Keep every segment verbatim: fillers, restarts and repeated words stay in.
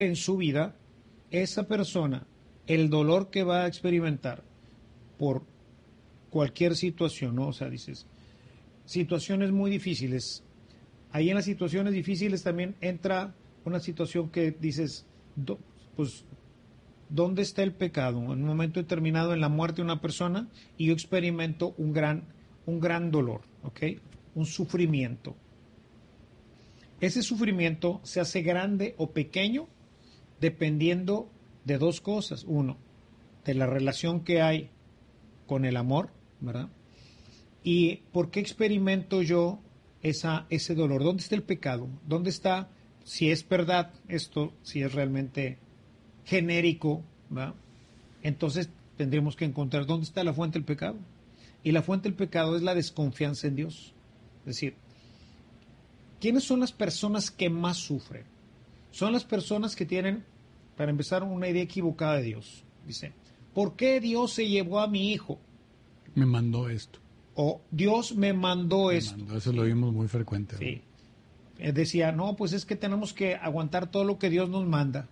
en su vida, esa persona, el dolor que va a experimentar por cualquier situación, ¿no? O sea, dices, situaciones muy difíciles. Ahí en las situaciones difíciles también entra una situación que dices, do, pues, ¿dónde está el pecado? En un momento determinado en la muerte de una persona y yo experimento un gran, un gran dolor, ¿ok? Un sufrimiento. Ese sufrimiento se hace grande o pequeño dependiendo de dos cosas. Uno, de la relación que hay con el amor, ¿verdad? ¿Y por qué experimento yo esa, ese dolor? ¿Dónde está el pecado? ¿Dónde está, si es verdad esto, si es realmente genérico, ¿verdad? Entonces tendremos que encontrar dónde está la fuente del pecado. Y la fuente del pecado es la desconfianza en Dios. Es decir, ¿quiénes son las personas que más sufren? Son las personas que tienen, para empezar, una idea equivocada de Dios. Dice, ¿por qué Dios se llevó a mi hijo? Me mandó esto. O Dios me mandó me esto. Mandó, eso lo vimos muy frecuente. Sí. ¿No? Decía, no, pues es que tenemos que aguantar todo lo que Dios nos manda.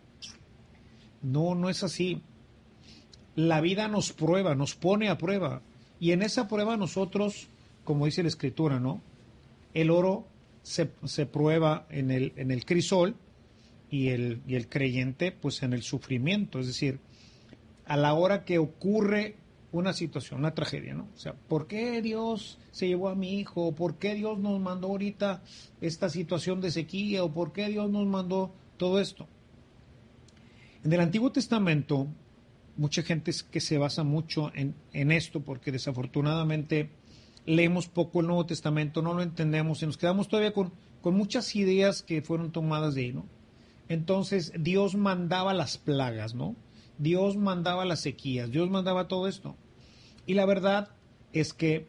No, no es así. La vida nos prueba, nos pone a prueba. Y en esa prueba nosotros, como dice la Escritura, ¿no? El oro se, se prueba en el, en el crisol y el, y el creyente, pues en el sufrimiento. Es decir, a la hora que ocurre una situación, una tragedia, ¿no? O sea, ¿por qué Dios se llevó a mi hijo? ¿Por qué Dios nos mandó ahorita esta situación de sequía? ¿O por qué Dios nos mandó todo esto? En el Antiguo Testamento, mucha gente es que se basa mucho en, en esto, porque desafortunadamente leemos poco el Nuevo Testamento, no lo entendemos y nos quedamos todavía con, con muchas ideas que fueron tomadas de ahí, ¿no? Entonces, Dios mandaba las plagas, ¿no? Dios mandaba las sequías, Dios mandaba todo esto. Y la verdad es que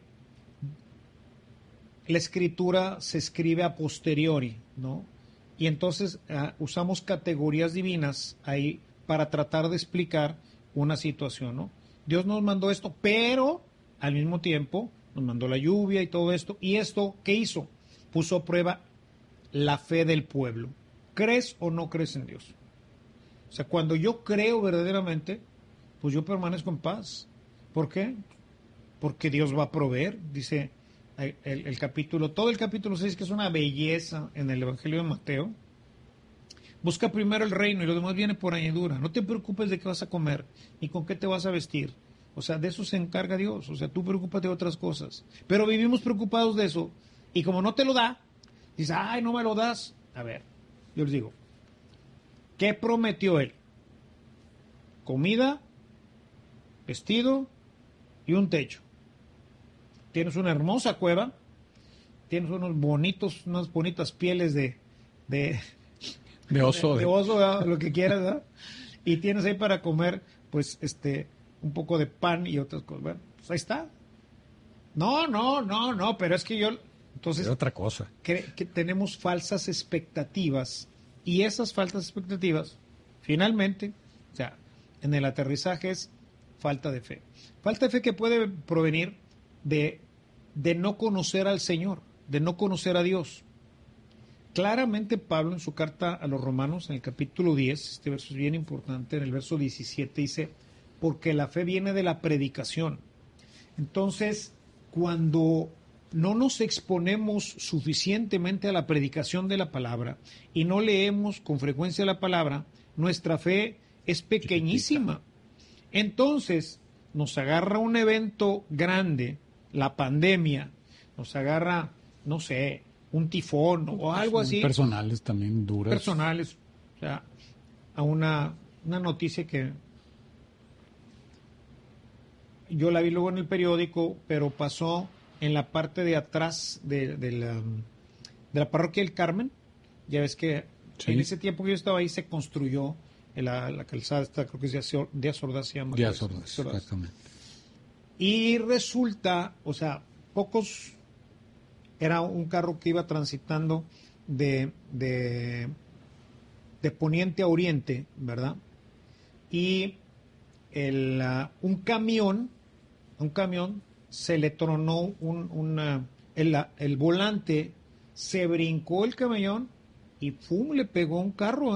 la Escritura se escribe a posteriori, ¿no? Y entonces uh, usamos categorías divinas ahí para tratar de explicar una situación, ¿no? Dios nos mandó esto, pero al mismo tiempo nos mandó la lluvia y todo esto. ¿Y esto qué hizo? Puso a prueba la fe del pueblo. ¿Crees o no crees en Dios? O sea, cuando yo creo verdaderamente, pues yo permanezco en paz. ¿Por qué? Porque Dios va a proveer, dice el, el, el capítulo, todo el capítulo seis, que es una belleza en el Evangelio de Mateo. Busca primero el reino y lo demás viene por añadidura. No te preocupes de qué vas a comer ni con qué te vas a vestir. O sea, de eso se encarga Dios. O sea, tú preocúpate de otras cosas. Pero vivimos preocupados de eso. Y como no te lo da, dices, ay, no me lo das. A ver, yo les digo, ¿qué prometió él? Comida, vestido y un techo. Tienes una hermosa cueva, tienes unos bonitos, unas bonitas pieles de de, de oso, de, de oso, ¿verdad? Lo que quieras, ¿verdad? Y tienes ahí para comer, pues, este, un poco de pan y otras cosas. Bueno, pues ahí está. No, no, no, no, pero es que yo, entonces, es otra cosa. Que, que tenemos falsas expectativas y esas falsas expectativas, finalmente, o sea, en el aterrizaje es falta de fe. Falta de fe que puede provenir de, de no conocer al Señor, de no conocer a Dios. Claramente Pablo en su carta a los Romanos, en el capítulo diez, este verso es bien importante, en el verso diecisiete dice, porque la fe viene de la predicación. Entonces, cuando no nos exponemos suficientemente a la predicación de la palabra y no leemos con frecuencia la palabra, nuestra fe es pequeñísima. Entonces, nos agarra un evento grande, la pandemia, nos agarra, no sé, un tifón o algo así. Personales también duras. Personales. O sea, a una, una noticia que yo la vi luego en el periódico, pero pasó en la parte de atrás de, de, la, de la parroquia del Carmen. Ya ves que sí. En ese tiempo que yo estaba ahí se construyó la, la calzada esta, creo que es de, de Azordaz, se llama. De Azordaz, exactamente. Y resulta, o sea, pocos, era un carro que iba transitando de, de, de poniente a oriente, ¿verdad? Y el, uh, un camión, un camión se le tronó un, una, el, el volante, se brincó el camión y ¡pum! Le pegó un carro, ¿eh?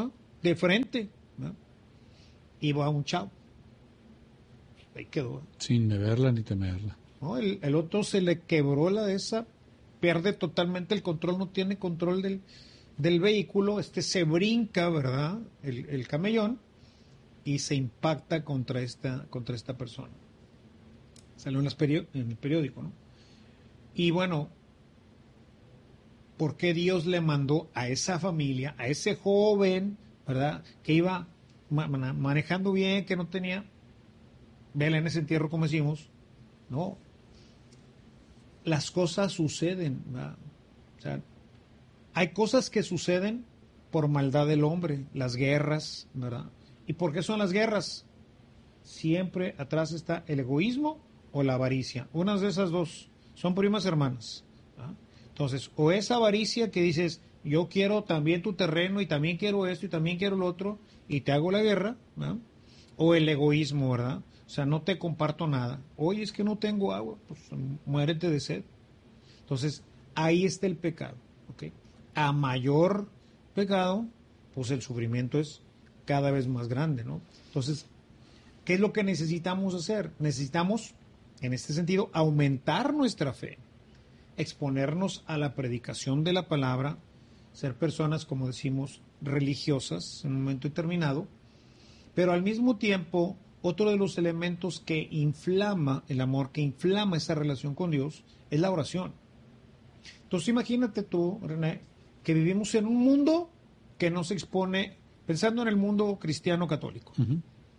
de frente, ¿no? Y va un chavo. Ahí quedó. Sin verla ni temerla. ¿No? El, el otro se le quebró la de esa, pierde totalmente el control, no tiene control del, del vehículo, este se brinca, ¿verdad? El, el camellón y se impacta contra esta, contra esta persona. Salió en, las perio- en el periódico, ¿no? Y bueno, ¿por qué Dios le mandó a esa familia, a ese joven, ¿verdad? Que iba ma- manejando bien, que no tenía vela en ese entierro, como decimos, ¿no? Las cosas suceden, ¿verdad? O sea, hay cosas que suceden por maldad del hombre, las guerras, ¿verdad? ¿Y por qué son las guerras? Siempre atrás está el egoísmo o la avaricia. Unas de esas dos son primas hermanas, ¿verdad? Entonces, o esa avaricia que dices, yo quiero también tu terreno y también quiero esto y también quiero lo otro y te hago la guerra, ¿verdad? O el egoísmo, ¿verdad? O sea, no te comparto nada. Oye, es que no tengo agua, pues muérete de sed. Entonces, ahí está el pecado, ¿ok? A mayor pecado, pues el sufrimiento es cada vez más grande, ¿no? Entonces, ¿qué es lo que necesitamos hacer? Necesitamos, en este sentido, aumentar nuestra fe, exponernos a la predicación de la palabra, ser personas, como decimos, religiosas en un momento determinado, pero al mismo tiempo, otro de los elementos que inflama el amor, que inflama esa relación con Dios, es la oración. Entonces imagínate tú, René, que vivimos en un mundo que no se expone, pensando en el mundo cristiano católico, uh-huh.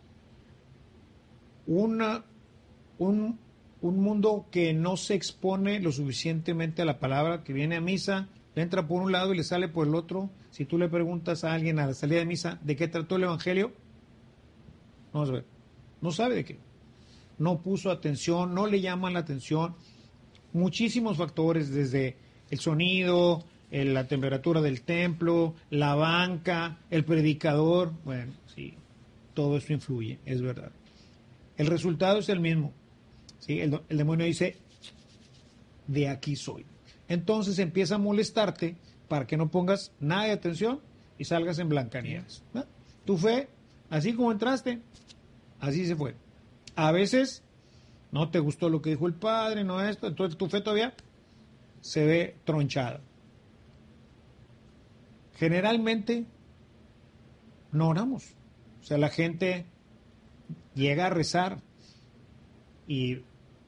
Una, un, un mundo que no se expone lo suficientemente a la palabra, que viene a misa, le entra por un lado y le sale por el otro. Si tú le preguntas a alguien a la salida de misa de qué trató el Evangelio, vamos a ver, no sabe de qué. No puso atención, no le llaman la atención. Muchísimos factores, desde el sonido, el, la temperatura del templo, la banca, el predicador. Bueno, sí, todo eso influye, es verdad. El resultado es el mismo. ¿Sí? El, el demonio dice, de aquí soy. Entonces empieza a molestarte para que no pongas nada de atención y salgas en Blancanieves, ¿no? Tu fe, así como entraste, así se fue. A veces no te gustó lo que dijo el padre, no esto, entonces tu fe todavía se ve tronchada. Generalmente no oramos. O sea, la gente llega a rezar y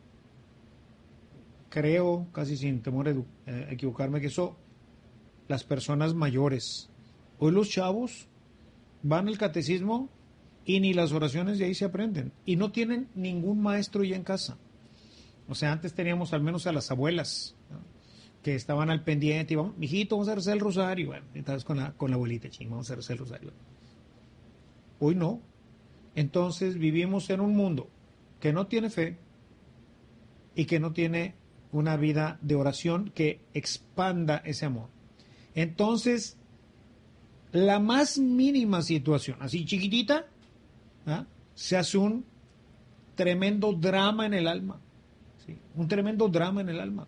creo, casi sin temor a eh, equivocarme, que eso, las personas mayores, hoy los chavos van al catecismo y ni las oraciones de ahí se aprenden y no tienen ningún maestro ya en casa. O sea, antes teníamos al menos a las abuelas, ¿no?, que estaban al pendiente y vamos, mijito, vamos a rezar el rosario. Bueno, entonces con la, con la abuelita, ching, vamos a rezar el rosario. Hoy no. Entonces vivimos en un mundo que no tiene fe y que no tiene una vida de oración que expanda ese amor. Entonces, la más mínima situación, así chiquitita, ¿ah?, se hace un tremendo drama en el alma. ¿Sí? Un tremendo drama en el alma.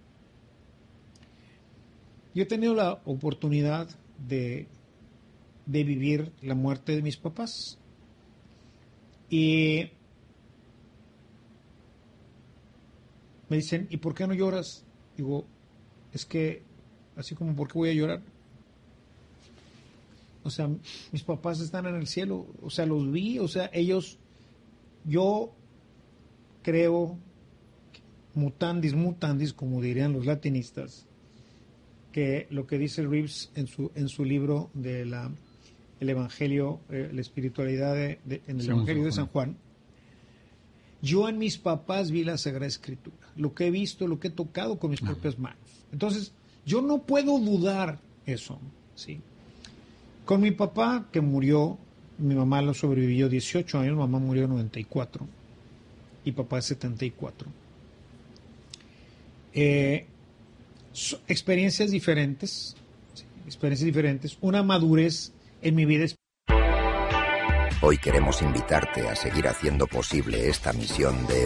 Yo he tenido la oportunidad de, de vivir la muerte de mis papás. Y me dicen, ¿y por qué no lloras? Digo, es que, así como, ¿por qué voy a llorar? O sea, mis papás están en el cielo, o sea, los vi, o sea, ellos, yo creo, mutandis, mutandis, como dirían los latinistas, que lo que dice Reeves en su, en su libro de la el Evangelio, eh, la espiritualidad de, de, en el San Evangelio Juan. de San Juan, yo en mis papás vi la Sagrada Escritura, lo que he visto, lo que he tocado con mis ah. propias manos. Entonces, yo no puedo dudar eso, ¿sí? Con mi papá, que murió, mi mamá lo sobrevivió dieciocho años, mamá murió en noventa y cuatro, y papá es setenta y cuatro. Eh, so, experiencias diferentes, ¿sí? experiencias diferentes, una madurez en mi vida. Hoy queremos invitarte a seguir haciendo posible esta misión de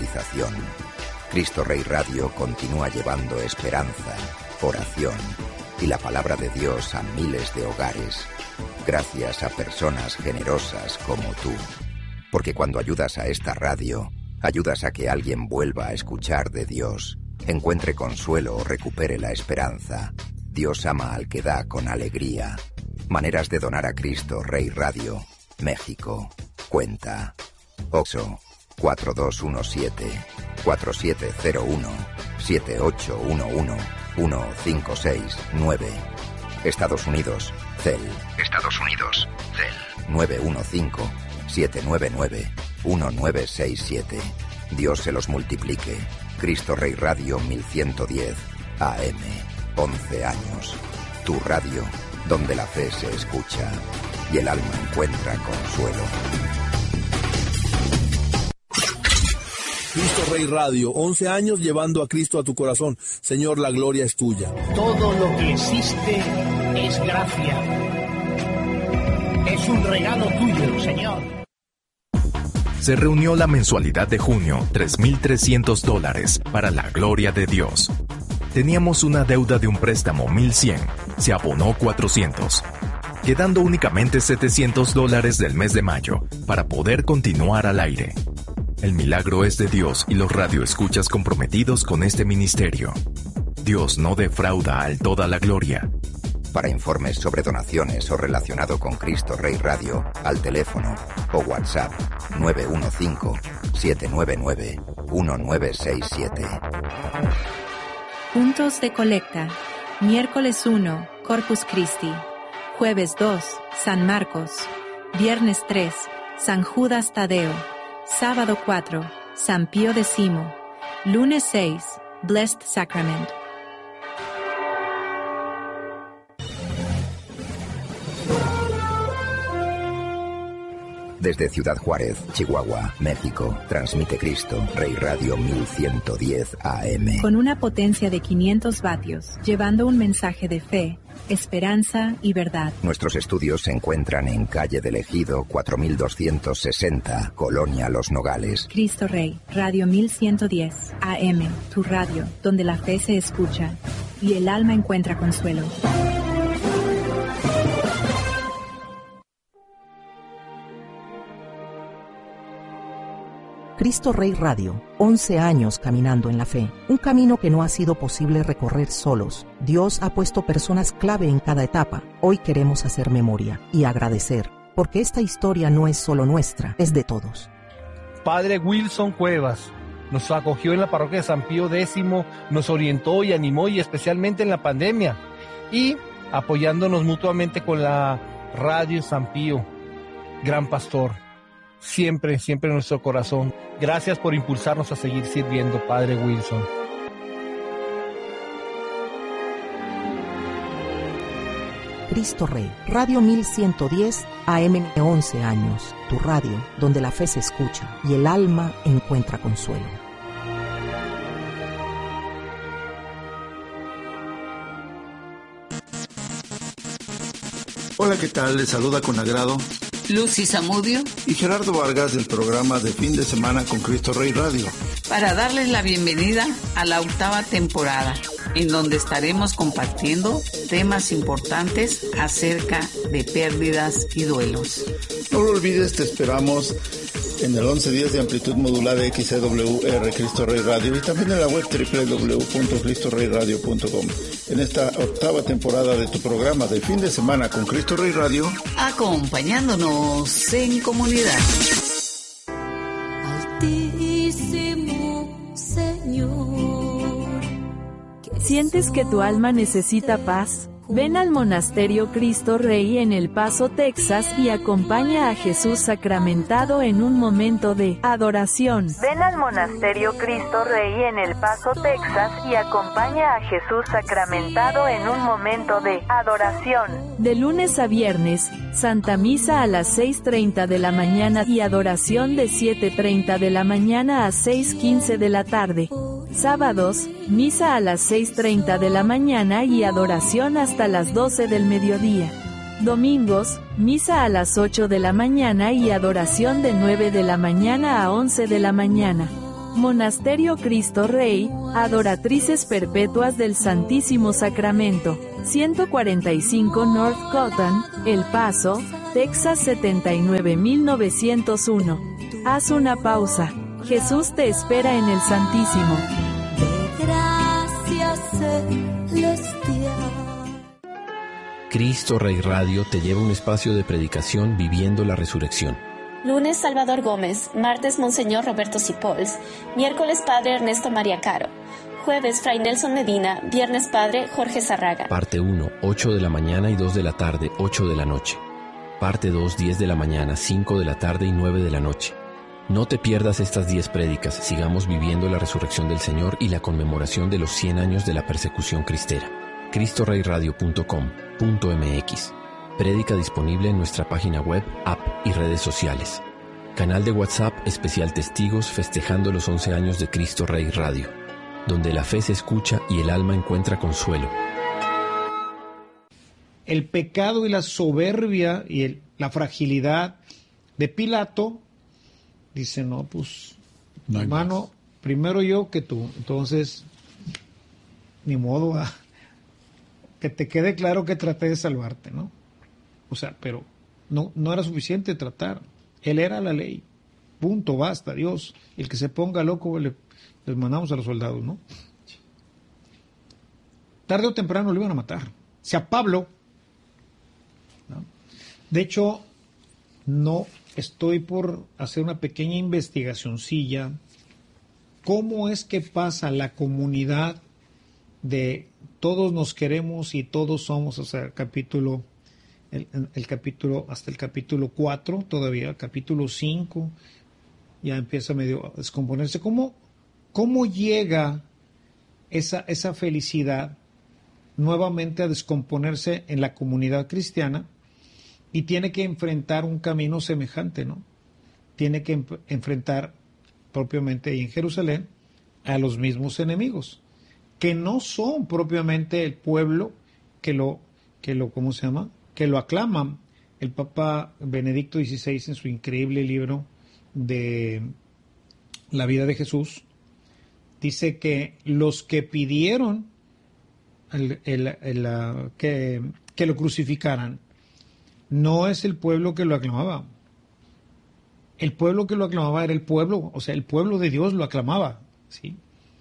evangelización. Cristo Rey Radio continúa llevando esperanza, oración y la palabra de Dios a miles de hogares, gracias a personas generosas como tú. Porque cuando ayudas a esta radio, ayudas a que alguien vuelva a escuchar de Dios, encuentre consuelo o recupere la esperanza. Dios ama al que da con alegría. Maneras de donar a Cristo Rey Radio, México. Cuenta Oxxo cuatro dos uno siete, cuatro siete cero uno, siete ocho uno uno, uno cinco seis nueve. Estados Unidos, C E L. Estados Unidos, C E L. nueve uno cinco, siete nueve nueve, uno nueve seis siete. Dios se los multiplique. Cristo Rey Radio mil ciento diez, A M. once años. Tu radio, donde la fe se escucha y el alma encuentra consuelo. Cristo Rey Radio, once años llevando a Cristo a tu corazón. Señor, la gloria es tuya. Todo lo que existe es gracia. Es un regalo tuyo, Señor. Se reunió la mensualidad de junio, tres mil trescientos dólares, para la gloria de Dios. Teníamos una deuda de un préstamo mil cien, se abonó cuatrocientos, quedando únicamente setecientos dólares del mes de mayo para poder continuar al aire. El milagro es de Dios y los radioescuchas comprometidos con este ministerio. Dios no defrauda al toda la gloria. Para informes sobre donaciones o relacionado con Cristo Rey Radio, al teléfono o WhatsApp nueve uno cinco, siete nueve nueve, uno nueve seis siete. Puntos de colecta. Miércoles uno, Corpus Christi. Jueves dos, San Marcos. Viernes tres, San Judas Tadeo. Sábado cuatro, San Pío X. Lunes seis, Blessed Sacrament. Desde Ciudad Juárez, Chihuahua, México, transmite Cristo Rey Radio mil ciento diez A M. Con una potencia de quinientos vatios, llevando un mensaje de fe, esperanza y verdad. Nuestros estudios se encuentran en calle del Ejido cuatro mil doscientos sesenta, Colonia Los Nogales. Cristo Rey, Radio mil ciento diez A M, tu radio, donde la fe se escucha y el alma encuentra consuelo. Cristo Rey Radio, once años caminando en la fe, un camino que no ha sido posible recorrer solos. Dios ha puesto personas clave en cada etapa. Hoy queremos hacer memoria y agradecer, porque esta historia no es solo nuestra, es de todos. Padre Wilson Cuevas nos acogió en la parroquia de San Pío X, nos orientó y animó, y especialmente en la pandemia, y apoyándonos mutuamente con la Radio San Pío. Gran pastor. Siempre, siempre en nuestro corazón. Gracias por impulsarnos a seguir sirviendo, Padre Wilson. Cristo Rey, Radio mil ciento diez A M, once años. Tu radio, donde la fe se escucha y el alma encuentra consuelo. Hola, ¿qué tal? Les saluda con agrado Lucy Zamudio y Gerardo Vargas del programa de fin de semana con Cristo Rey Radio, para darles la bienvenida a la octava temporada, en donde estaremos compartiendo temas importantes acerca de pérdidas y duelos. No lo olvides, te esperamos en el once diez de amplitud modulada X C W R Cristo Rey Radio y también en la web doble u doble u doble u punto cristo rey radio punto com. En esta octava temporada de tu programa de fin de semana con Cristo Rey Radio, acompañándonos en comunidad. Altísimo Señor. ¿Sientes que tu alma necesita paz? Ven al Monasterio Cristo Rey en El Paso, Texas, y acompaña a Jesús sacramentado en un momento de adoración. Ven al Monasterio Cristo Rey en El Paso, Texas, y acompaña a Jesús sacramentado en un momento de adoración. De lunes a viernes, Santa Misa a las seis treinta de la mañana y adoración de siete treinta de la mañana a seis quince de la tarde. Sábados, misa a las seis treinta de la mañana y adoración hasta las doce del mediodía. Domingos, misa a las ocho de la mañana y adoración de nueve de la mañana a once de la mañana. Monasterio Cristo Rey, Adoratrices Perpetuas del Santísimo Sacramento, ciento cuarenta y cinco North Cotton, El Paso, Texas setenta y nueve mil novecientos uno. Haz una pausa. Jesús te espera en el Santísimo. Cristo Rey Radio te lleva a un espacio de predicación viviendo la resurrección. Lunes Salvador Gómez, martes Monseñor Roberto Sipols, miércoles Padre Ernesto María Caro, jueves Fray Nelson Medina, viernes Padre Jorge Zarraga. Parte uno, ocho de la mañana y dos de la tarde, ocho de la noche. Parte dos, diez de la mañana, cinco de la tarde y nueve de la noche. No te pierdas estas diez prédicas, sigamos viviendo la resurrección del Señor y la conmemoración de los cien años de la persecución cristera. cristo rey radio punto com punto m x. Prédica disponible en nuestra página web, app y redes sociales. Canal de WhatsApp especial Testigos festejando los once años de Cristo Rey Radio, donde la fe se escucha y el alma encuentra consuelo. El pecado y la soberbia y el, la fragilidad de Pilato, dice, no, pues, no hermano, más. Primero yo que tú. Entonces, ni modo, ah, que te quede claro que traté de salvarte, ¿no? O sea, pero no, no era suficiente tratar. Él era la ley. Punto, basta, Dios. El que se ponga loco, le, les mandamos a los soldados, ¿no? Tarde o temprano lo iban a matar. Si a Pablo, ¿no? De hecho, no estoy por hacer una pequeña investigacioncilla. ¿Cómo es que pasa la comunidad de todos nos queremos y todos somos, o sea, capítulo... El, el capítulo, hasta el capítulo cuatro todavía, el capítulo cinco, ya empieza medio a descomponerse. ¿Cómo, cómo llega esa, esa felicidad nuevamente a descomponerse en la comunidad cristiana y tiene que enfrentar un camino semejante, ¿no? Tiene que em- enfrentar propiamente ahí en Jerusalén a los mismos enemigos, que no son propiamente el pueblo que lo, que lo, ¿cómo se llama?, que lo aclaman. El Papa Benedicto dieciséis, en su increíble libro de la vida de Jesús, dice que los que pidieron el, el, el, el, que, que lo crucificaran no es el pueblo que lo aclamaba. El pueblo que lo aclamaba era el pueblo, o sea, el pueblo de Dios lo aclamaba, ¿sí?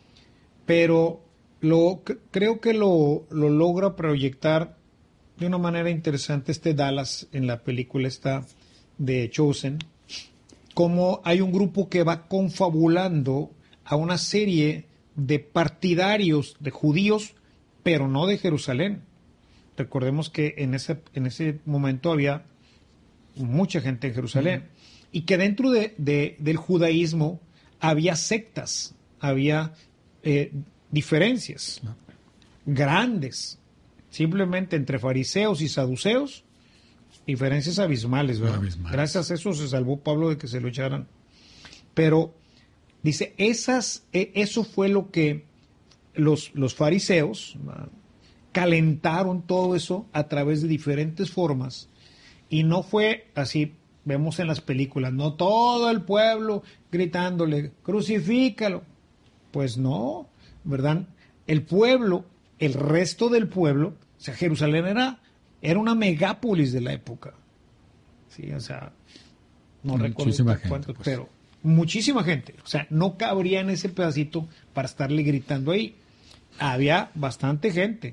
Pero lo, creo que lo, lo logra proyectar de una manera interesante este Dallas en la película esta de Chosen, como hay un grupo que va confabulando a una serie de partidarios de judíos, pero no de Jerusalén. Recordemos que en ese, en ese momento había mucha gente en Jerusalén, uh-huh. y que dentro de, de, del judaísmo había sectas, había eh, diferencias uh-huh. grandes. Simplemente entre fariseos y saduceos, diferencias abismales, ¿verdad? Abismales. Gracias a eso se salvó Pablo de que se lo echaran. Pero, dice, esas, eso fue lo que los, los fariseos, ¿verdad?, calentaron todo eso a través de diferentes formas. Y no fue así, vemos en las películas, no todo el pueblo gritándole, crucifícalo. Pues no, ¿verdad? El pueblo... El resto del pueblo, o sea, Jerusalén era, era una megápolis de la época. Sí, o sea, no muchísima recuerdo cuánto, gente, pues. pero muchísima gente. O sea, no cabría en ese pedacito para estarle gritando ahí. Había bastante gente.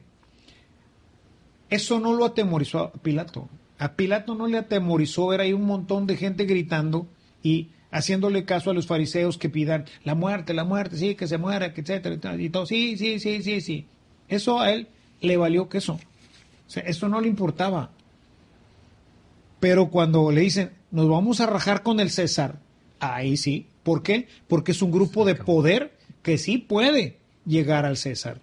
Eso no lo atemorizó a Pilato. A Pilato no le atemorizó ver ahí un montón de gente gritando y haciéndole caso a los fariseos que pidan la muerte, la muerte, sí, que se muera, que etcétera, y todo. Sí, sí, sí, sí, sí. Eso a él le valió queso. O sea, eso no le importaba. Pero cuando le dicen, nos vamos a rajar con el César, ahí sí. ¿Por qué? Porque es un grupo de poder que sí puede llegar al César.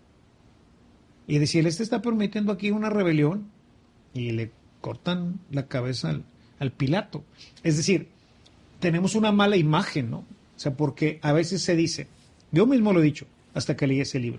Y decir, este está permitiendo aquí una rebelión, y le cortan la cabeza al, al Pilato. Es decir, tenemos una mala imagen, ¿no? O sea, porque a veces se dice, yo mismo lo he dicho, hasta que leí ese libro.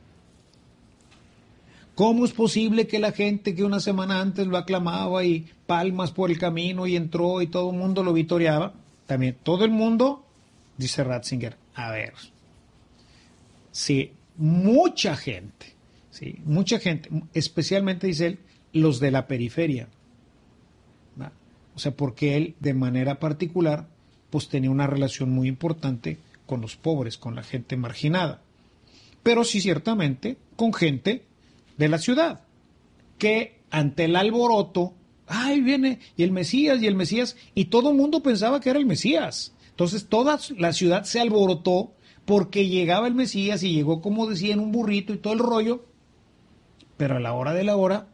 ¿Cómo es posible que la gente que una semana antes lo aclamaba y palmas por el camino y entró y todo el mundo lo vitoreaba? También todo el mundo, dice Ratzinger, a ver, sí, mucha gente, sí, mucha gente, especialmente dice él, los de la periferia, ¿va? O sea, porque él de manera particular, pues tenía una relación muy importante con los pobres, con la gente marginada, pero sí ciertamente con gente de la ciudad, que ante el alboroto, ay, viene, y el Mesías, y el Mesías, y todo el mundo pensaba que era el Mesías. Entonces toda la ciudad se alborotó porque llegaba el Mesías y llegó, como decía, en un burrito y todo el rollo, pero a la hora de la hora,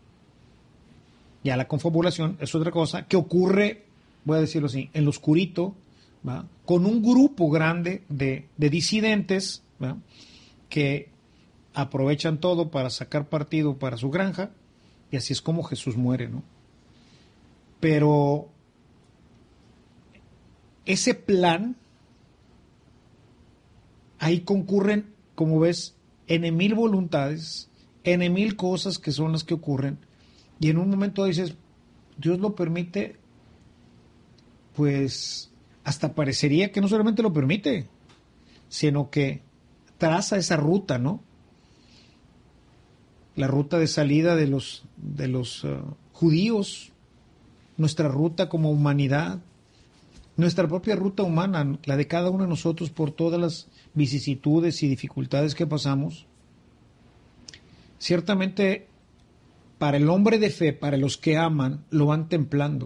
ya la confabulación es otra cosa, que ocurre, voy a decirlo así, en lo oscurito, ¿va? Con un grupo grande de, de disidentes, ¿va? Que aprovechan todo para sacar partido para su granja, y así es como Jesús muere, ¿no? Pero ese plan, ahí concurren, como ves, en mil voluntades, en mil cosas que son las que ocurren, y en un momento dices, Dios lo permite, pues hasta parecería que no solamente lo permite, sino que traza esa ruta, ¿no? La ruta de salida de los, de los uh, judíos, nuestra ruta como humanidad, nuestra propia ruta humana, la de cada uno de nosotros por todas las vicisitudes y dificultades que pasamos. Ciertamente, para el hombre de fe, para los que aman, lo van templando.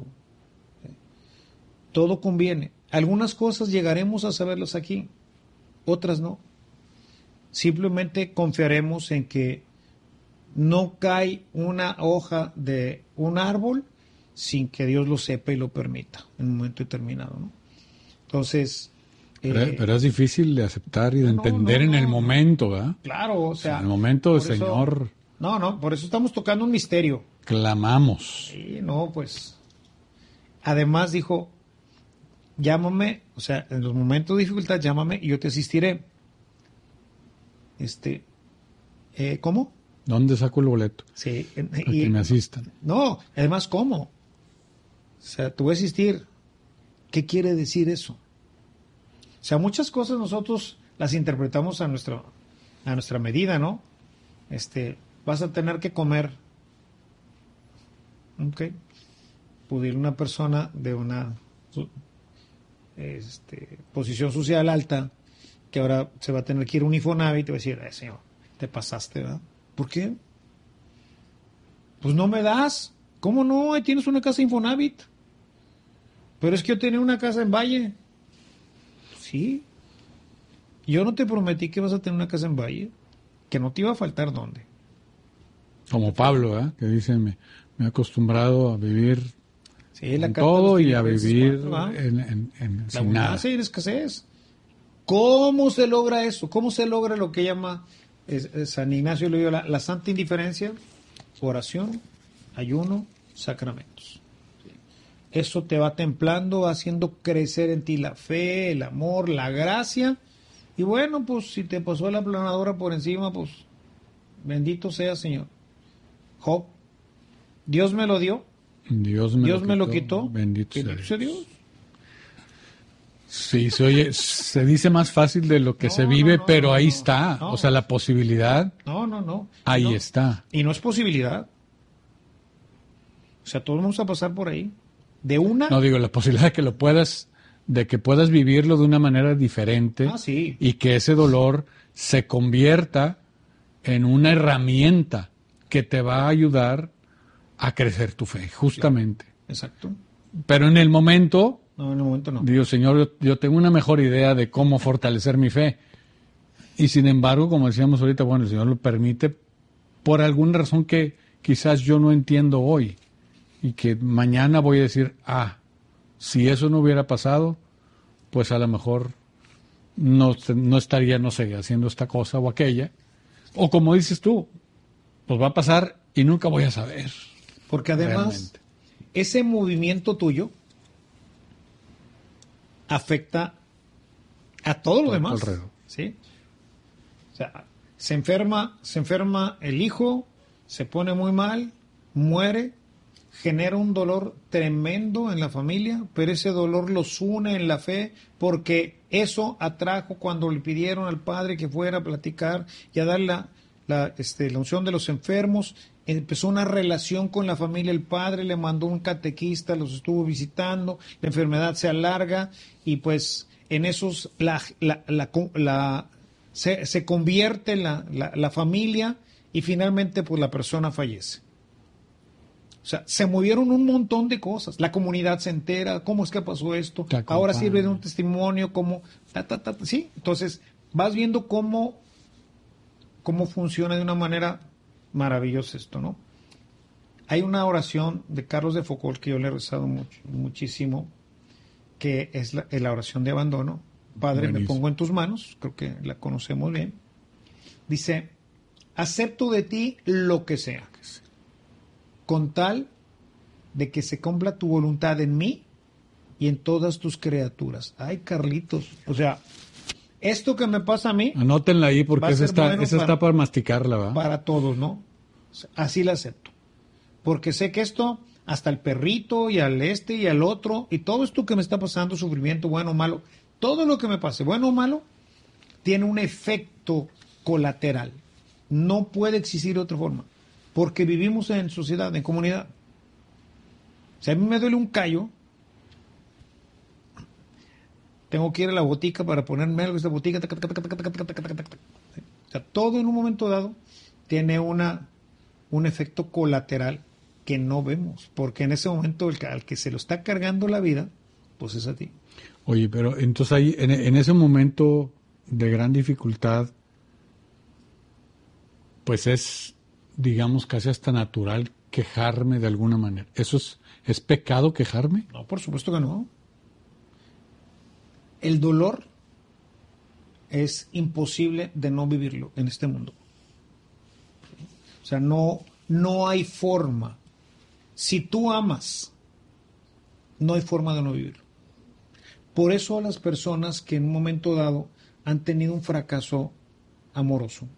Todo conviene. Algunas cosas llegaremos a saberlas aquí, otras no. Simplemente confiaremos en que no cae una hoja de un árbol sin que Dios lo sepa y lo permita en un momento determinado, ¿no? Entonces... Pero, eh, pero es difícil de aceptar y de no, entender no, en no, el momento, ¿verdad? Claro, o sea... En el momento, por Señor... Eso, no, no, por eso estamos tocando un misterio. Clamamos. Sí, no, pues... Además dijo, llámame, o sea, en los momentos de dificultad, llámame y yo te asistiré. Este... Eh, ¿Cómo? ¿Dónde saco el boleto? Sí. Para Y, que me asistan. no, además, ¿cómo? O sea, tú vas a asistir. ¿Qué quiere decir eso? O sea, muchas cosas nosotros las interpretamos a nuestra, a nuestra medida, ¿no? Este, vas a tener que comer. Ok. Pudiera una persona de una este, posición social alta, que ahora se va a tener que ir a un Infonavit y te va a decir, eh, señor, te pasaste, ¿verdad? ¿Por qué? Pues no me das. ¿Cómo no? Ahí tienes una casa Infonavit. Pero es que yo tenía una casa en Valle. Sí. Yo no te prometí que vas a tener una casa en Valle. Que no te iba a faltar dónde. Como Pablo, ¿eh? Que dice, me, me he acostumbrado a vivir sí, la en todo y a vivir cuatro, en, en, en, la sin nada. y la escasez. ¿Cómo se logra eso? ¿Cómo se logra lo que llama es, es San Ignacio le dio la, la santa indiferencia? Oración, ayuno, sacramentos. Eso te va templando, va haciendo crecer en ti la fe, el amor, la gracia. Y bueno, pues si te pasó la planadora por encima, pues bendito sea, Señor. Job, Dios me lo dio. Dios me, Dios lo, me quitó, lo quitó. Bendito, bendito sea Dios. Sí, se oye, se dice más fácil de lo que no, se vive, no, no, pero ahí está. O sea, la posibilidad. No, no, no. Ahí no. está. Y no es posibilidad. O sea, todos vamos a pasar por ahí. De una. No digo, la posibilidad de que lo puedas, de que puedas vivirlo de una manera diferente. Ah, sí. Y que ese dolor se convierta en una herramienta que te va a ayudar a crecer tu fe, justamente. Claro. Exacto. Pero en el momento. No, en el momento no. Digo, Señor, yo, yo tengo una mejor idea de cómo fortalecer mi fe. Y sin embargo, como decíamos ahorita, bueno, el Señor lo permite por alguna razón que quizás yo no entiendo hoy. Y que mañana voy a decir, ah, si eso no hubiera pasado, pues a lo mejor no, no estaría, no sé, haciendo esta cosa o aquella. O como dices tú, pues va a pasar y nunca voy a saber. Porque además, realmente, ese movimiento tuyo afecta a todo lo demás. ¿Sí? O sea, se enferma, se enferma el hijo, se pone muy mal, muere, genera un dolor tremendo en la familia, pero ese dolor los une en la fe, porque eso atrajo cuando le pidieron al padre que fuera a platicar y a dar la, la, este, la unción de los enfermos. Empezó una relación con la familia, el padre le mandó un catequista, los estuvo visitando, la enfermedad se alarga y pues en esos la, la, la, la, se, se convierte la, la, la familia y finalmente pues la persona fallece. O sea, se movieron un montón de cosas. La comunidad se entera, ¿cómo es que pasó esto? Ahora sirve de un testimonio, ¿cómo? Ta, ta, ta, sí, entonces vas viendo cómo, cómo funciona de una manera maravillosa esto, ¿no? Hay una oración de Carlos de Foucault que yo le he rezado mucho, muchísimo, que es la, la oración de abandono. Padre, Buenísimo. Me pongo en tus manos, creo que la conocemos bien. Dice, acepto de ti lo que sea, con tal de que se cumpla tu voluntad en mí y en todas tus criaturas. Ay, Carlitos, o sea, esto que me pasa a mí... Anótenla ahí porque esa está, bueno esa para, está para masticarla, ¿va? Para todos, ¿no? Así la acepto. Porque sé que esto, hasta el perrito y al este y al otro, y todo esto que me está pasando, sufrimiento, bueno o malo, todo lo que me pase, bueno o malo, tiene un efecto colateral. No puede existir de otra forma. Porque vivimos en sociedad, en comunidad. Si a mí me duele un callo, tengo que ir a la botica para ponerme algo, esta botica, tac, tac, tac, tac, tac, tac, tac, tac, tac. O sea, todo en un momento dado tiene una, un efecto colateral que no vemos, porque en ese momento el, al que se lo está cargando la vida, pues es a ti. Oye, pero entonces ahí, en, en ese momento de gran dificultad, pues es... digamos, casi hasta natural quejarme de alguna manera. ¿Eso es, es pecado quejarme? No, por supuesto que no. El dolor es imposible de no vivirlo en este mundo. O sea, no, no hay forma. Si tú amas, no hay forma de no vivirlo. Por eso a las personas que en un momento dado han tenido un fracaso amoroso,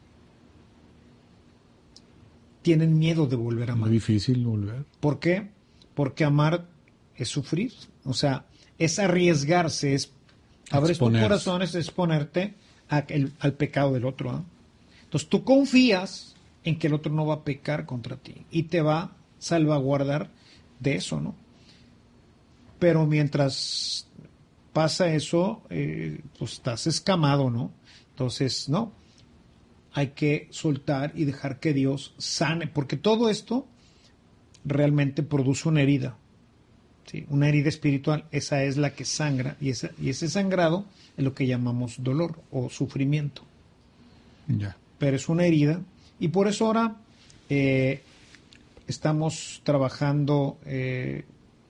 tienen miedo de volver a amar. Muy difícil volver. ¿Por qué? Porque amar es sufrir. O sea, es arriesgarse, es abrir tu corazón, es exponerte a el, al pecado del otro. ¿eh? Entonces tú confías en que el otro no va a pecar contra ti y te va a salvaguardar de eso, ¿no? Pero mientras pasa eso, eh, pues estás escamado, ¿no? Entonces, no. Hay que soltar y dejar que Dios sane, porque todo esto realmente produce una herida, ¿sí? Una herida espiritual, esa es la que sangra, y, esa, y ese sangrado es lo que llamamos dolor o sufrimiento. Ya. Pero es una herida, y por eso ahora eh, estamos trabajando eh,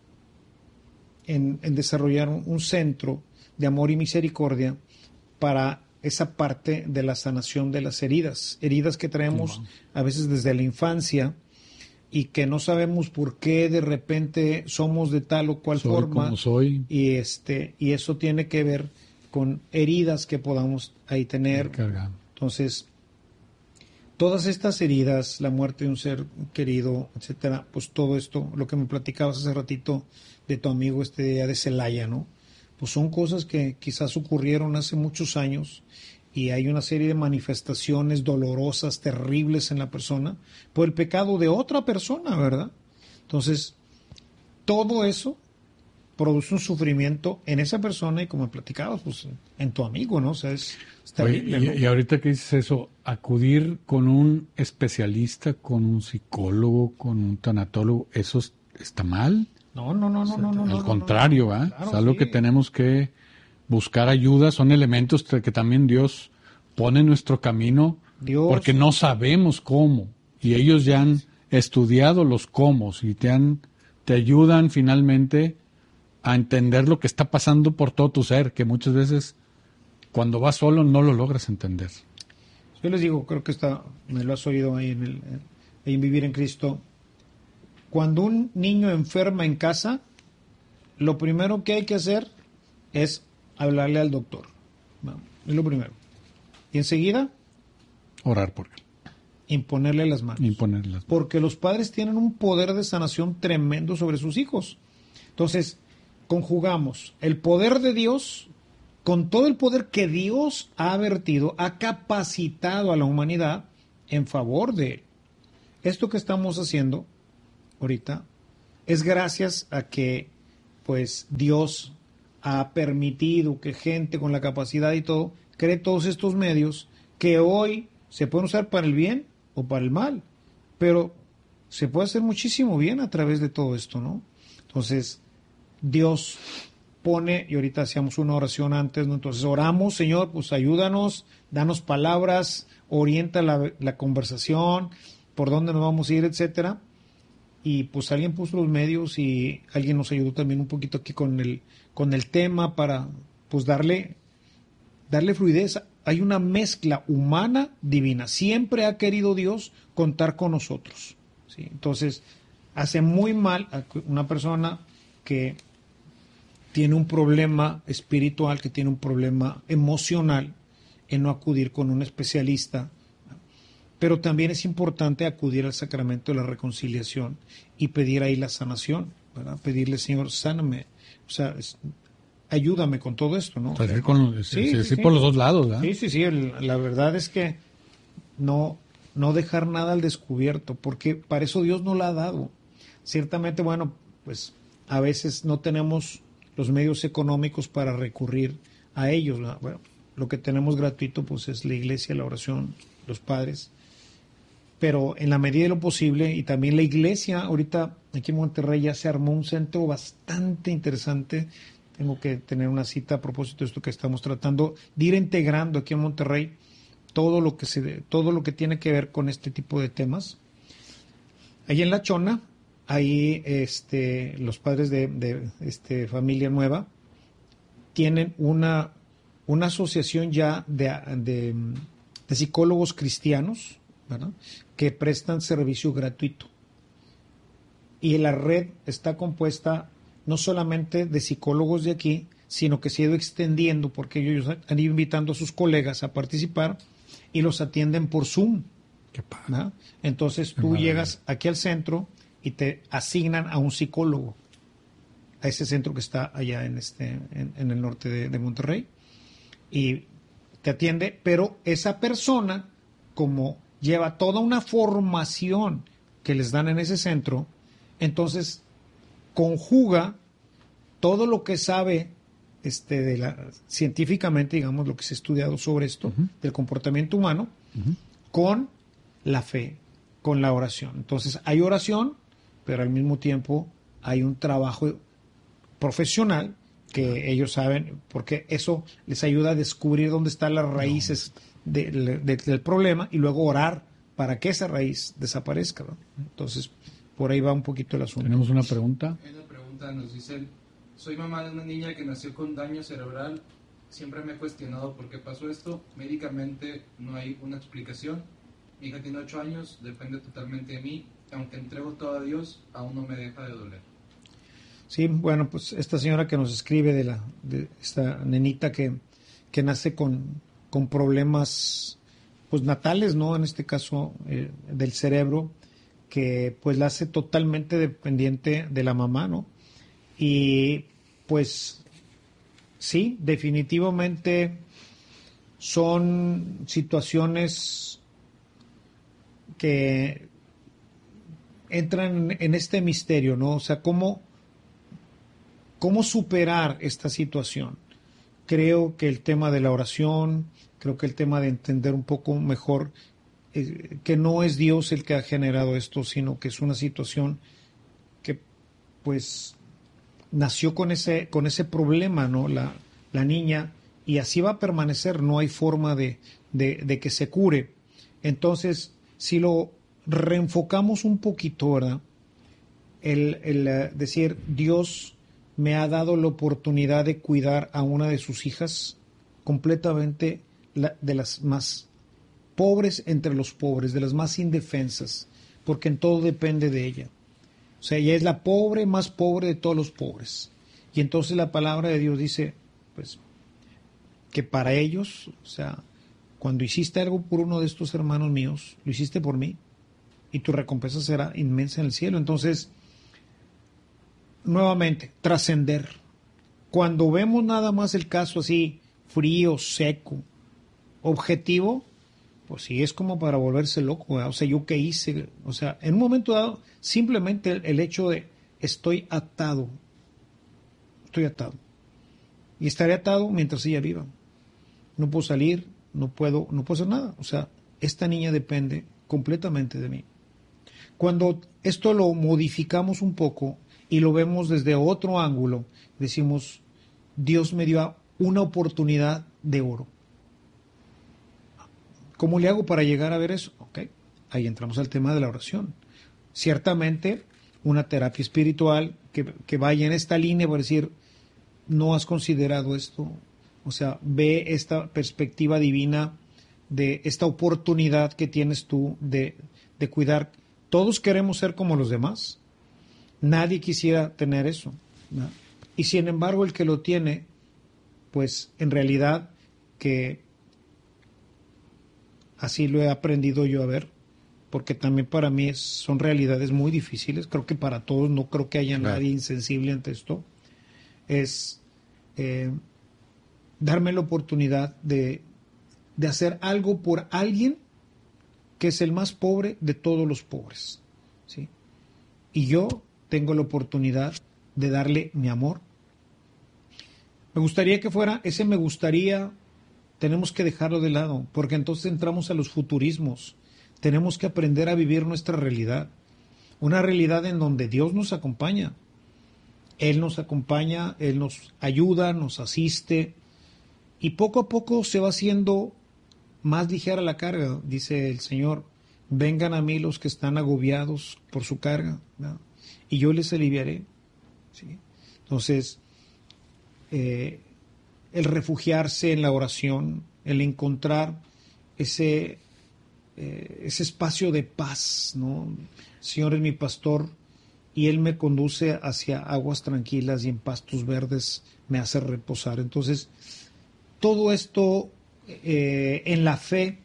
en, en desarrollar un, un centro de amor y misericordia para esa parte de la sanación de las heridas, heridas que traemos a veces desde la infancia y que no sabemos por qué de repente somos de tal o cual soy forma como soy. y este y eso tiene que ver con heridas que podamos ahí tener. Cargando. Entonces, todas estas heridas, la muerte de un ser querido, etcétera, pues todo esto, lo que me platicabas hace ratito de tu amigo este día de Celaya, ¿no? Pues son cosas que quizás ocurrieron hace muchos años y hay una serie de manifestaciones dolorosas, terribles en la persona por el pecado de otra persona, ¿verdad? Entonces, todo eso produce un sufrimiento en esa persona y como platicabas, pues en tu amigo, ¿no? O sea, es, es terrible, Oye, y, ¿no? y ahorita que dices eso, acudir con un especialista, con un psicólogo, con un tanatólogo, ¿eso está mal? No, no, no, no, O sea, no, no. Al no, contrario, no, no. ¿eh? Claro, es algo sí. que tenemos que buscar ayuda, son elementos que también Dios pone en nuestro camino, Dios, porque no sabemos cómo, y ellos ya han estudiado los cómo, y te, han, te ayudan finalmente a entender lo que está pasando por todo tu ser, que muchas veces cuando vas solo no lo logras entender. Yo les digo, creo que está, me lo has oído ahí en, el, en Vivir en Cristo. Cuando un niño enferma en casa, lo primero que hay que hacer es hablarle al doctor. Bueno, es lo primero. Y enseguida, orar por él. imponerle las manos. Imponerle las manos. Porque los padres tienen un poder de sanación tremendo sobre sus hijos. Entonces, conjugamos el poder de Dios con todo el poder que Dios ha vertido, ha capacitado a la humanidad en favor de él. Esto que estamos haciendo ahorita es gracias a que pues Dios ha permitido que gente con la capacidad y todo cree todos estos medios que hoy se pueden usar para el bien o para el mal, pero se puede hacer muchísimo bien a través de todo esto, ¿no? Entonces, Dios pone, y ahorita hacíamos una oración antes, ¿no? Entonces oramos, Señor, pues ayúdanos, danos palabras, orienta la, la conversación, por dónde nos vamos a ir, etcétera. Y pues alguien puso los medios y alguien nos ayudó también un poquito aquí con el, con el tema para pues darle, darle fluidez. Hay una mezcla humana divina. Siempre ha querido Dios contar con nosotros, ¿sí? Entonces, hace muy mal a una persona que tiene un problema espiritual, que tiene un problema emocional, en no acudir con un especialista. Pero también es importante acudir al sacramento de la reconciliación y pedir ahí la sanación, ¿verdad? Pedirle, Señor, sáname, o sea, es, ayúdame con todo esto, ¿no? Pues con, sí, sí, sí, sí, sí, por los dos lados, ¿verdad? Sí, sí, sí, el, la verdad es que no, no dejar nada al descubierto, porque para eso Dios nos la ha dado. Ciertamente, bueno, pues a veces no tenemos los medios económicos para recurrir a ellos, ¿verdad? Bueno, lo que tenemos gratuito pues es la iglesia, la oración, los padres, pero en la medida de lo posible, y también la iglesia, ahorita aquí en Monterrey ya se armó un centro bastante interesante. Tengo que tener una cita a propósito de esto que estamos tratando, de ir integrando aquí en Monterrey todo lo que se, todo lo que tiene que ver con este tipo de temas. Ahí en La Chona, ahí este, los padres de, de este, Familia Nueva tienen una, una asociación ya de, de, de psicólogos cristianos, ¿verdad?, que prestan servicio gratuito. Y la red está compuesta no solamente de psicólogos de aquí, sino que se ha ido extendiendo porque ellos han ido invitando a sus colegas a participar y los atienden por Zoom. Qué padre. ¿No? Entonces tú Qué llegas aquí al centro y te asignan a un psicólogo, a ese centro que está allá en, este, en, en el norte de, de Monterrey, y te atiende, pero esa persona, como lleva toda una formación que les dan en ese centro, entonces conjuga todo lo que sabe este, de la, científicamente, digamos, lo que se ha estudiado sobre esto, uh-huh. del comportamiento humano, uh-huh. con la fe, con la oración. Entonces hay oración, pero al mismo tiempo hay un trabajo profesional que uh-huh. ellos saben, porque eso les ayuda a descubrir dónde están las raíces no. de, de, del problema y luego orar para que esa raíz desaparezca, ¿no? Entonces, por ahí va un poquito el asunto. Tenemos una pregunta. Hay una pregunta, nos dicen, soy mamá de una niña que nació con daño cerebral, siempre me he cuestionado por qué pasó esto, médicamente no hay una explicación, mi hija tiene ocho años, depende totalmente de mí, aunque entrego todo a Dios, aún no me deja de doler. Sí, bueno, pues esta señora que nos escribe de la de esta nenita que, que nace con, con problemas pues natales, ¿no? En este caso eh, del cerebro, que pues la hace totalmente dependiente de la mamá, ¿no? Y pues sí, definitivamente son situaciones que entran en este misterio, ¿no? O sea, ¿cómo, cómo superar esta situación? Creo que el tema de la oración, creo que el tema de entender un poco mejor eh, que no es Dios el que ha generado esto, sino que es una situación que pues nació con ese, con ese problema, ¿no? La, la niña, y así va a permanecer, no hay forma de, de, de que se cure. Entonces, si lo reenfocamos un poquito, ¿verdad? El, el uh, decir, Dios me ha dado la oportunidad de cuidar a una de sus hijas completamente la, de las más pobres entre los pobres, de las más indefensas, porque en todo depende de ella. O sea, ella es la pobre más pobre de todos los pobres. Y entonces la palabra de Dios dice, pues, que para ellos, o sea, cuando hiciste algo por uno de estos hermanos míos, lo hiciste por mí, y tu recompensa será inmensa en el cielo. Entonces, nuevamente, trascender. Cuando vemos nada más el caso así, frío, seco, objetivo, pues sí es como para volverse loco, ¿verdad? O sea, ¿yo qué hice? O sea, en un momento dado, simplemente el, el hecho de estoy atado, estoy atado. Y estaré atado mientras ella viva. No puedo salir, no puedo, no puedo hacer nada. O sea, esta niña depende completamente de mí. Cuando esto lo modificamos un poco y lo vemos desde otro ángulo, decimos, Dios me dio una oportunidad de oro. ¿Cómo le hago para llegar a ver eso? Ok, ahí entramos al tema de la oración. Ciertamente, una terapia espiritual que, que vaya en esta línea para decir, no has considerado esto, o sea, ve esta perspectiva divina de esta oportunidad que tienes tú de, de cuidar. Todos queremos ser como los demás. Nadie quisiera tener eso, ¿no? Y sin embargo, el que lo tiene, pues en realidad que así lo he aprendido yo a ver, porque también para mí es, son realidades muy difíciles. Creo que para todos, no creo que haya nadie insensible ante esto. Es eh, darme la oportunidad de, de hacer algo por alguien que es el más pobre de todos los pobres, ¿sí? Y yo tengo la oportunidad de darle mi amor. Me gustaría que fuera, ese me gustaría, tenemos que dejarlo de lado, porque entonces entramos a los futurismos. Tenemos que aprender a vivir nuestra realidad, una realidad en donde Dios nos acompaña. Él nos acompaña, Él nos ayuda, nos asiste, y poco a poco se va haciendo más ligera la carga. Dice el Señor, vengan a mí los que están agobiados por su carga, ¿no? Y yo les aliviaré, ¿sí? Entonces, eh, el refugiarse en la oración, el encontrar ese, eh, ese espacio de paz, ¿no? El Señor es mi pastor y Él me conduce hacia aguas tranquilas y en pastos verdes me hace reposar. Entonces, todo esto eh, en la fe,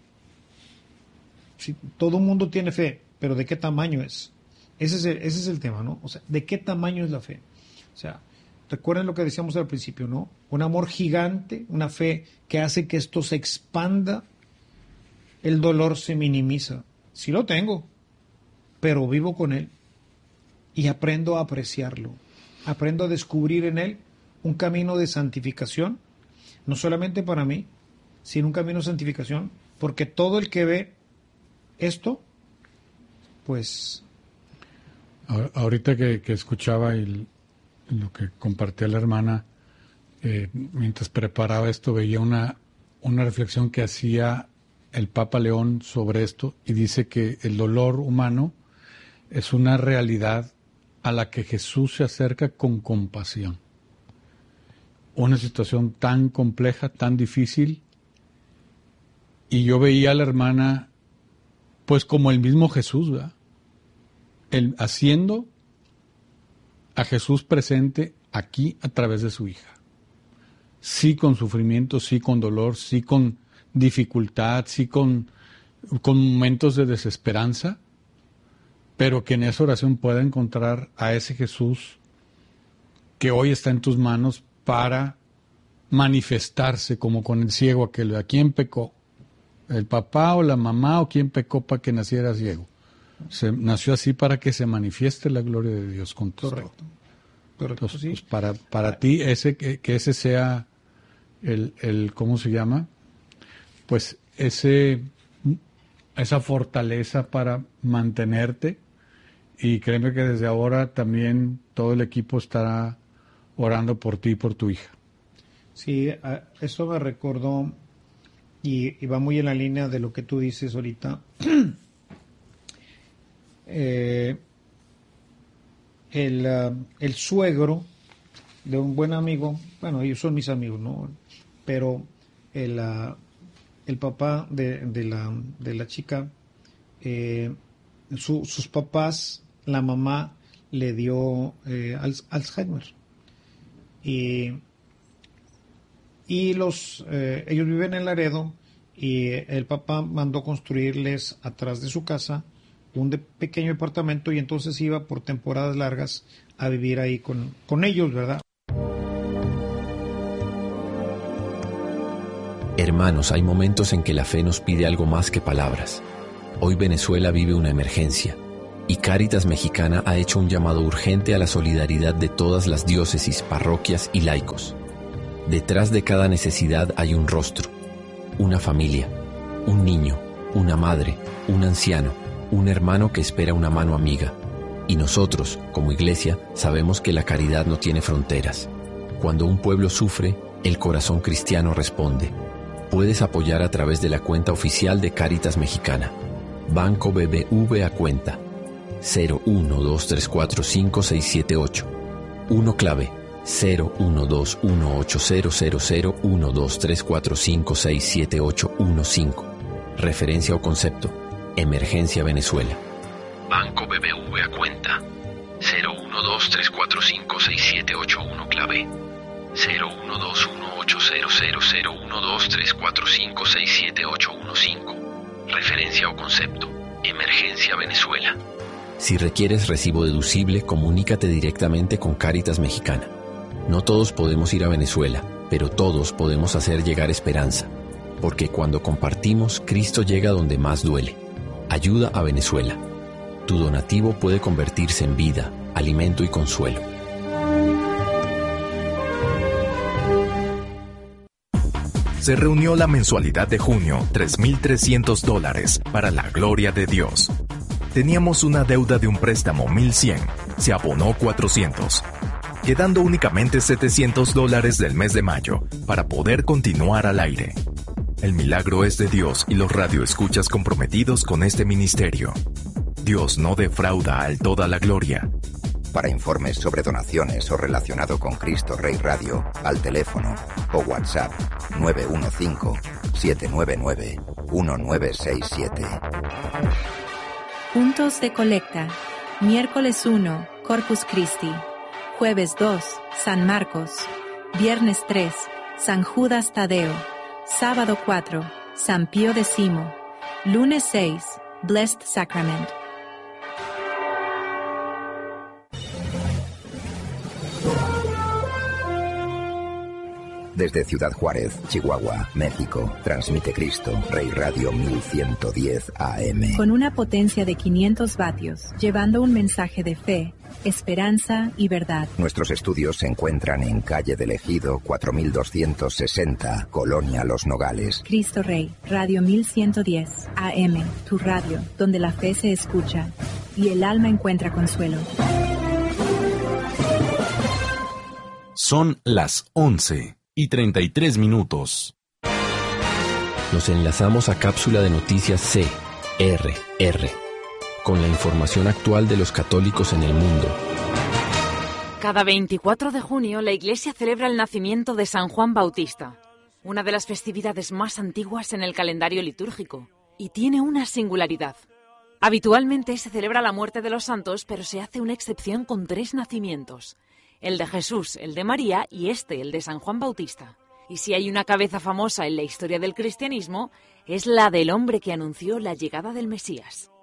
sí, todo el mundo tiene fe, pero ¿de qué tamaño es? Ese es, el, ese es el tema, ¿no? O sea, ¿de qué tamaño es la fe? O sea, recuerden lo que decíamos al principio, ¿no? Un amor gigante, una fe que hace que esto se expanda, el dolor se minimiza. Sí lo tengo, pero vivo con él y aprendo a apreciarlo. Aprendo a descubrir en él un camino de santificación, no solamente para mí, sino un camino de santificación, porque todo el que ve esto, pues... Ahorita que, que escuchaba el, lo que compartía la hermana, eh, mientras preparaba esto, veía una, una reflexión que hacía el Papa León sobre esto, y dice que el dolor humano es una realidad a la que Jesús se acerca con compasión. Una situación tan compleja, tan difícil, y yo veía a la hermana pues como el mismo Jesús, ¿verdad? El, haciendo a Jesús presente aquí a través de su hija. Sí con sufrimiento, sí con dolor, sí con dificultad, sí con, con momentos de desesperanza, pero que en esa oración pueda encontrar a ese Jesús que hoy está en tus manos para manifestarse, como con el ciego aquel. ¿A quién pecó? ¿El papá o la mamá o quién pecó para que naciera ciego? Se nació así para que se manifieste la gloria de Dios con tu Correcto. Correcto. Entonces, sí. Pues para, para ti, ese que, que ese sea el, el, ¿cómo se llama? Pues ese, esa fortaleza para mantenerte, y créeme que desde ahora también todo el equipo estará orando por ti y por tu hija. Sí, eso me recordó, y, y va muy en la línea de lo que tú dices ahorita. Eh, el, uh, el suegro de un buen amigo, bueno, ellos son mis amigos, ¿no? Pero el, uh, el papá de, de, la, de la chica, eh, su, sus papás, la mamá le dio eh, Alzheimer. Y, y los, eh, ellos viven en Laredo y el papá mandó construirles atrás de su casa un de pequeño departamento y entonces iba por temporadas largas a vivir ahí con, con ellos, ¿verdad? Hermanos, hay momentos en que la fe nos pide algo más que palabras. Hoy Venezuela vive una emergencia y Cáritas Mexicana ha hecho un llamado urgente a la solidaridad de todas las diócesis, parroquias y laicos. Detrás de cada necesidad hay un rostro, una familia, un niño, una madre, un anciano, un hermano que espera una mano amiga. Y nosotros, como iglesia, sabemos que la caridad no tiene fronteras. Cuando un pueblo sufre, el corazón cristiano responde. Puedes apoyar a través de la cuenta oficial de Cáritas Mexicana. Banco B B V a cuenta cero uno dos tres cuatro cinco seis siete ocho. uno clave cero uno dos uno ocho cero cero cero uno dos tres cuatro cinco seis siete ocho uno cinco. Referencia o concepto: Emergencia Venezuela. Banco B B V a cuenta cero uno dos tres cuatro cinco seis siete ocho uno clave cero uno dos uno ocho cero cero cero uno dos tres cuatro cinco seis siete ocho uno cinco. Referencia o concepto: Emergencia Venezuela. Si requieres recibo deducible, comunícate directamente con Cáritas Mexicana. No todos podemos ir a Venezuela, pero todos podemos hacer llegar esperanza, porque cuando compartimos, Cristo llega donde más duele. Ayuda a Venezuela. Tu donativo puede convertirse en vida, alimento y consuelo. Se reunió la mensualidad de junio, tres mil trescientos dólares, para la gloria de Dios. Teníamos una deuda de un préstamo mil cien, se abonó cuatrocientos, quedando únicamente setecientos dólares del mes de mayo para poder continuar al aire. El milagro es de Dios y los radioescuchas comprometidos con este ministerio. Dios no defrauda al toda la gloria. Para informes sobre donaciones o relacionado con Cristo Rey Radio, al teléfono o WhatsApp nueve uno cinco, siete nueve nueve, uno nueve seis siete. Puntos de colecta. Miércoles uno, Corpus Christi. Jueves dos, San Marcos. Viernes tres, San Judas Tadeo. Sábado cuatro, San Pío X. Lunes seis, Blessed Sacrament. Desde Ciudad Juárez, Chihuahua, México, transmite Cristo Rey Radio mil ciento diez A M. Con una potencia de quinientos vatios, llevando un mensaje de fe, esperanza y verdad. Nuestros estudios se encuentran en calle del Ejido cuatro mil doscientos sesenta, Colonia Los Nogales. Cristo Rey, Radio mil ciento diez A M, tu radio, donde la fe se escucha y el alma encuentra consuelo. Son las once y treinta y tres minutos. Nos enlazamos a cápsula de noticias C R R, con la información actual de los católicos en el mundo. Cada veinticuatro de junio la Iglesia celebra el nacimiento de San Juan Bautista, una de las festividades más antiguas en el calendario litúrgico, y tiene una singularidad. Habitualmente se celebra la muerte de los santos, pero se hace una excepción con tres nacimientos: el de Jesús, el de María y este, el de San Juan Bautista. Y si hay una cabeza famosa en la historia del cristianismo, es la del hombre que anunció la llegada del Mesías.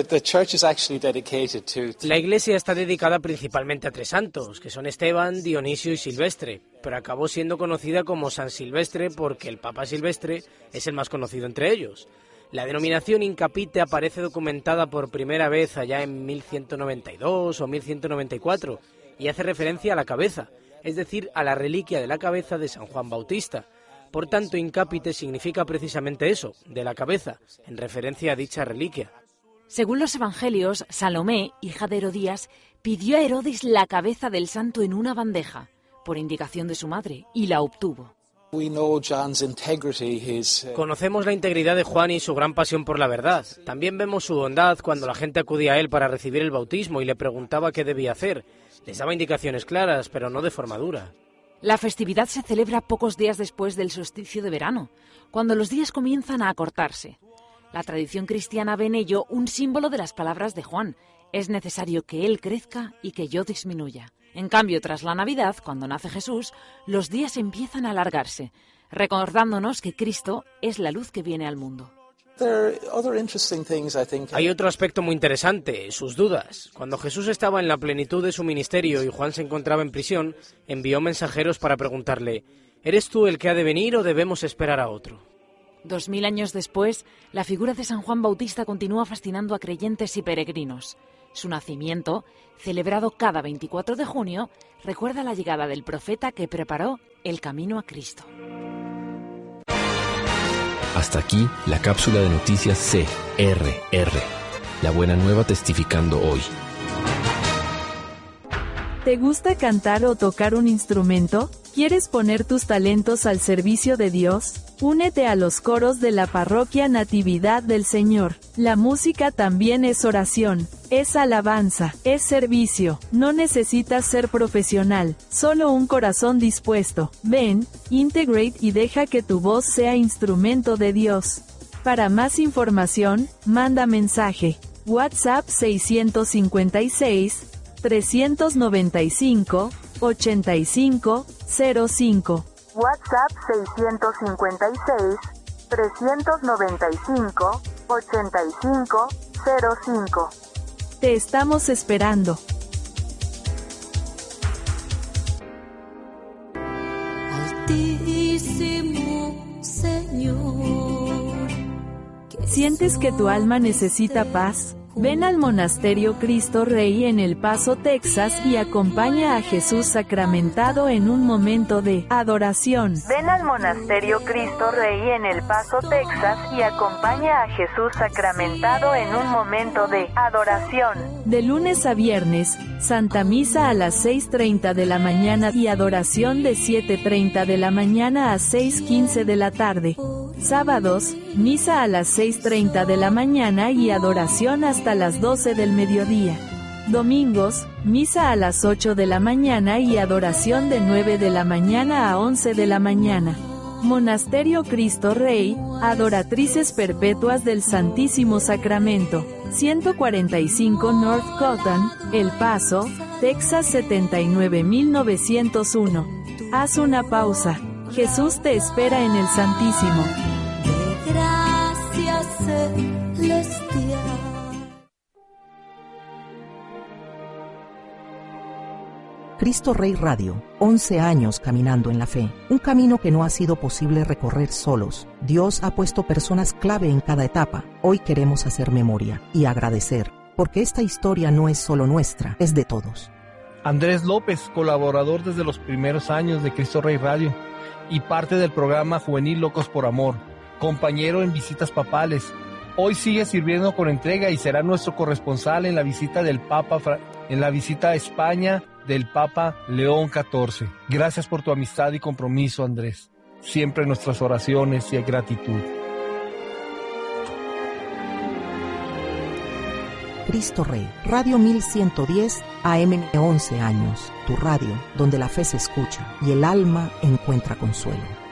La Iglesia está dedicada principalmente a tres santos, que son Esteban, Dionisio y Silvestre, pero acabó siendo conocida como San Silvestre porque el Papa Silvestre es el más conocido entre ellos. La denominación Incapite aparece documentada por primera vez allá en mil ciento noventa y dos o mil ciento noventa y cuatro, y hace referencia a la cabeza, es decir, a la reliquia de la cabeza de San Juan Bautista. Por tanto, Incapite significa precisamente eso, de la cabeza, en referencia a dicha reliquia. Según los evangelios, Salomé, hija de Herodías, pidió a Herodes la cabeza del santo en una bandeja, por indicación de su madre, y la obtuvo. Conocemos la integridad de Juan y su gran pasión por la verdad. También vemos su bondad cuando la gente acudía a él para recibir el bautismo y le preguntaba qué debía hacer. Les daba indicaciones claras, pero no de forma dura. La festividad se celebra pocos días después del solsticio de verano, cuando los días comienzan a acortarse. La tradición cristiana ve en ello un símbolo de las palabras de Juan: es necesario que él crezca y que yo disminuya. En cambio, tras la Navidad, cuando nace Jesús, los días empiezan a alargarse, recordándonos que Cristo es la luz que viene al mundo. Hay otro aspecto muy interesante, sus dudas. Cuando Jesús estaba en la plenitud de su ministerio y Juan se encontraba en prisión, envió mensajeros para preguntarle: ¿eres tú el que ha de venir o debemos esperar a otro? Dos mil años después, la figura de San Juan Bautista continúa fascinando a creyentes y peregrinos. Su nacimiento, celebrado cada veinticuatro de junio, recuerda la llegada del profeta que preparó el camino a Cristo. Hasta aquí la cápsula de noticias C R R. La buena nueva testificando hoy. ¿Te gusta cantar o tocar un instrumento? ¿Quieres poner tus talentos al servicio de Dios? Únete a los coros de la parroquia Natividad del Señor. La música también es oración, es alabanza, es servicio. No necesitas ser profesional, solo un corazón dispuesto. Ven, integrate y deja que tu voz sea instrumento de Dios. Para más información, manda mensaje. WhatsApp seiscientos cincuenta y seis, trescientos noventa y cinco, ochenta y cinco, cero cinco. WhatsApp seiscientos cincuenta y seis, trescientos noventa y cinco, ochenta y cinco, cero cinco. Te estamos esperando. Altísimo Señor. ¿Sientes que tu alma necesita paz? Ven al Monasterio Cristo Rey en El Paso, Texas y acompaña a Jesús sacramentado en un momento de adoración. Ven al Monasterio Cristo Rey en El Paso, Texas y acompaña a Jesús sacramentado en un momento de adoración. De lunes a viernes, Santa Misa a las seis treinta de la mañana y adoración de siete treinta de la mañana a seis quince de la tarde. Sábados, misa a las seis treinta de la mañana y adoración hasta las doce del mediodía. Domingos, misa a las ocho de la mañana y adoración de nueve de la mañana a once de la mañana. Monasterio Cristo Rey, Adoratrices Perpetuas del Santísimo Sacramento, ciento cuarenta y cinco North Cotton, El Paso, Texas setenta y nueve mil novecientos uno. Haz una pausa. Jesús te espera en el Santísimo. De gracia celestial. Cristo Rey Radio, once años caminando en la fe, un camino que no ha sido posible recorrer solos. Dios ha puesto personas clave en cada etapa. Hoy queremos hacer memoria y agradecer, porque esta historia no es solo nuestra, es de todos. Andrés López, colaborador desde los primeros años de Cristo Rey Radio y parte del programa juvenil Locos por Amor, compañero en visitas papales. Hoy sigue sirviendo con entrega y será nuestro corresponsal en la visita del Papa, en la visita a España del Papa León catorce. Gracias por tu amistad y compromiso, Andrés. Siempre nuestras oraciones y gratitud. Cristo Rey, Radio mil ciento diez A M, once años, tu radio, donde la fe se escucha y el alma encuentra consuelo.